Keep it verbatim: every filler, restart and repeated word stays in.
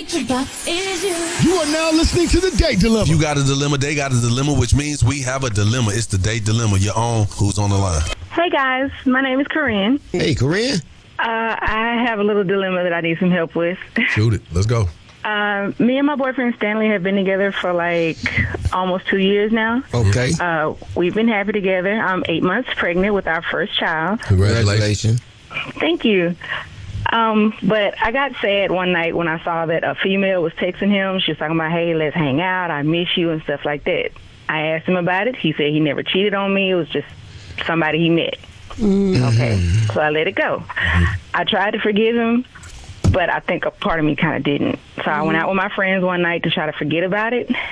think about is you. You are now listening to The Date Dilemma. If you got a dilemma, they got a dilemma, which means we have a dilemma. It's the Date Dilemma. Your own. Who's on the line? Hey guys, my name is Corinne. Hey, Corinne. Uh, I have a little dilemma that I need some help with. Shoot it. Let's go. Uh, me and my boyfriend Stanley have been together for like almost two years now. Okay. Uh, we've been happy together. I'm eight months pregnant with our first child. Congratulations. Thank you. Um, but I got sad one night when I saw that a female was texting him. She was talking about, hey, let's hang out. I miss you and stuff like that. I asked him about it. He said he never cheated on me. It was just somebody he met. Mm-hmm. Okay. So I let it go. Mm-hmm. I tried to forgive him, but I think a part of me kind of didn't. So I went out with my friends one night to try to forget about it.